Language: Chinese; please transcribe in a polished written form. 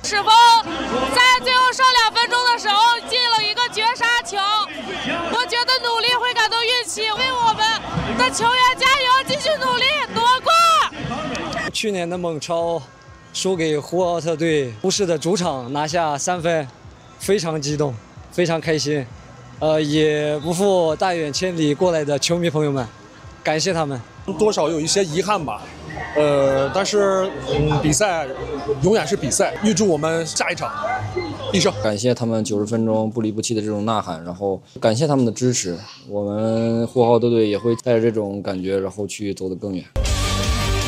史峰在最后上2分钟的时候进了一个绝杀球，我觉得努力会感动运气，为我们的球员加油，继续努力夺冠。 去年的蒙超输给呼和浩特队，无视的主场拿下3分，非常激动，非常开心。也不负大远千里过来的球迷朋友们，感谢他们。 多少有一些遗憾吧，但是比赛永远是比赛，预祝我们下一场必胜。 感谢他们90分钟不离不弃的这种呐喊，然后感谢他们的支持，我们呼和浩特队也会带着这种感觉，然后去走得更远。